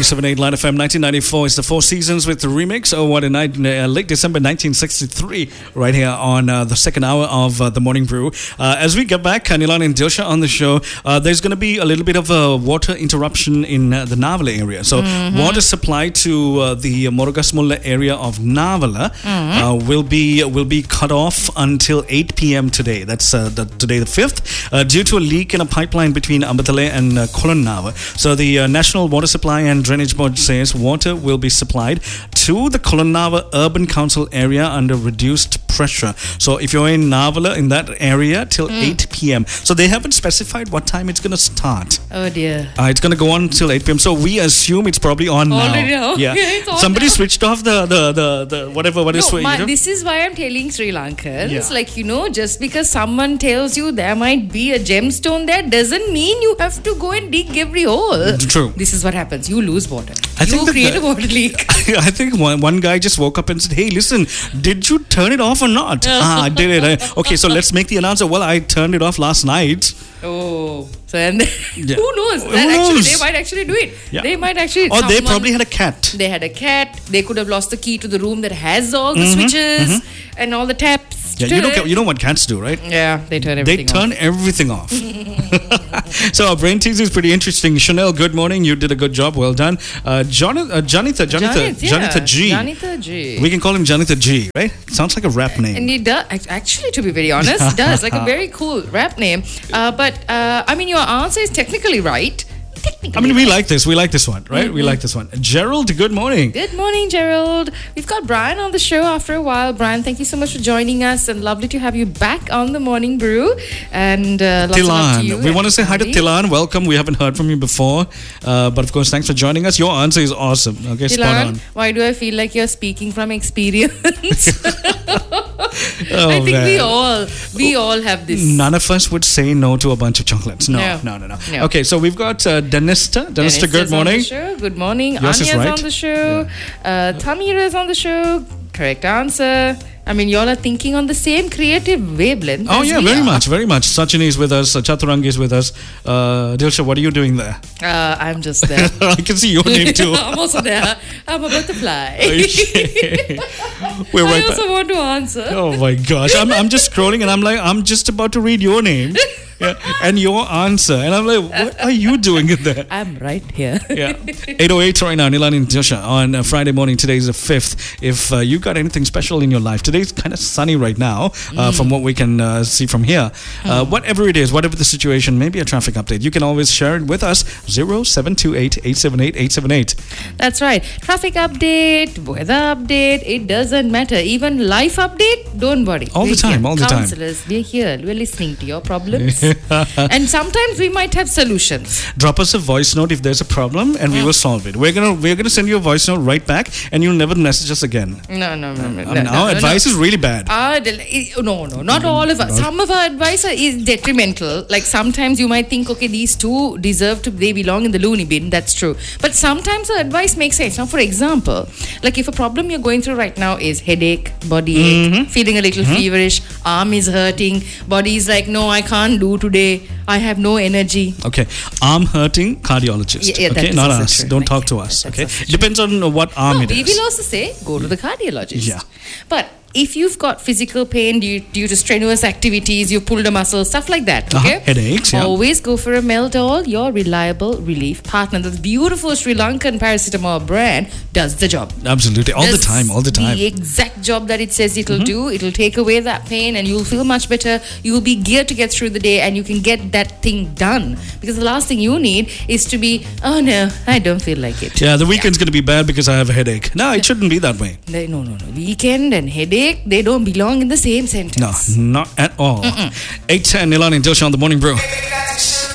97.8 Line FM 1994 is the Four Seasons with the remix. Oh, what a night. Late December 1963, right here on the second hour of the Morning Brew. As we get back, Nilan and Dilsha on the show, there's going to be a little bit of a water interruption in the Navala area. So, water supply to the Murugasmulla area of Navala will be cut off until 8 p.m. today. That's today the 5th, due to a leak in a pipeline between Ambatale and Kolonnava. So, the National Water Supply and Drainage Board says water will be supplied to the Kolonnava Urban Council area under reduced pressure. So if you're in Navala, in that area, till 8 p.m. So they haven't specified what time it's going to start. Oh dear. It's going to go on till 8 p.m. So we assume it's probably on already now. Yeah. Somebody switched off the whatever. This is why I'm telling Sri Lankans, just because someone tells you there might be a gemstone there doesn't mean you have to go and dig every hole. True. This is what happens. You lose water. You create a water leak. I think one guy just woke up and said, "Hey, listen, did you turn it off or not?" I did it. Okay, so let's make the announcement. Well, I turned it off last night. Oh, so and who knows? They might actually do it. Yeah. They might actually. Or they probably had a cat. They had a cat. They could have lost the key to the room that has all the switches and all the taps. Yeah, you know what cats do, right? Yeah, they turn everything off. So our brain teaser is pretty interesting. Chanel, good morning. You did a good job. Well done. Janitha G. Janitha G. We can call him Janitha G, right? Sounds like a rap name. And it does. Actually, to be very honest, it does. Like a very cool rap name. But your answer is technically right. We like this. We like this one, right? We like this one. Gerald, good morning. Good morning, Gerald. We've got Brian on the show after a while. Brian, thank you so much for joining us, and lovely to have you back on the Morning Brew. And lots of love to you. We want to say hi to Tilan. Welcome. We haven't heard from you before, but of course, thanks for joining us. Your answer is awesome. Okay, Tilan, spot on. Why do I feel like you're speaking from experience? I think we all have this. None of us would say no to a bunch of chocolates. No. Okay, so we've got Danista, good morning. On the show. Good morning. Yours Anya's is right. on the show. Tamira is on the show. Correct answer. Y'all are thinking on the same creative wavelength. Oh yeah, very much. Sachini is with us. Chaturang is with us. Dilsha, what are you doing there? I'm just there. I can see your name too. I'm also there. I'm about to fly. Okay. I also want to answer. Oh my gosh. I'm just scrolling and I'm just about to read your name. Yeah, and your answer. And I'm like, what are you doing in there? I'm right here. Yeah. 8:08 right now, Nilan and Dilsha on Friday morning. Today is the 5th. If you got anything special in your life, today's kind of sunny right now, from what we can see from here. Whatever it is, whatever the situation, maybe a traffic update, you can always share it with us. 0728 878 878. That's right. Traffic update, weather update, it doesn't matter. Even life update, don't worry. All the time. Counselors, we're here. We're listening to your problems. And sometimes we might have solutions. Drop us a voice note if there's a problem, and we will solve it. We're gonna send you a voice note right back, and you'll never message us again. No. Our advice is really bad. No, not all of us. Some of our advice is detrimental. Like sometimes you might think, okay, these two they belong in the loony bin. That's true. But sometimes our advice makes sense. Now, for example, like if a problem you're going through right now is headache, body ache, feeling a little feverish, arm is hurting, body is like, no, I can't do today. I have no energy. Okay. Arm hurting, cardiologist. Yeah, okay, not us. True. Don't talk to us. Okay. Depends on what arm it is. We will also say, go to the cardiologist. Yeah. But if you've got physical pain due to strenuous activities, you pulled a muscle, stuff like that, okay? Headaches, yeah. Always go for a Meldol, your reliable relief partner. The beautiful Sri Lankan paracetamol brand does the job. Absolutely. All the time. The exact job that it says it'll do. It'll take away that pain and you'll feel much better. You'll be geared to get through the day and you can get that thing done. Because the last thing you need is to be, oh no, I don't feel like it. Yeah, the weekend's going to be bad because I have a headache. No, it shouldn't be that way. No. Weekend and headache, they don't belong in the same sentence. No, not at all. 8:10, Nilan and Dilsha on the Morning Brew.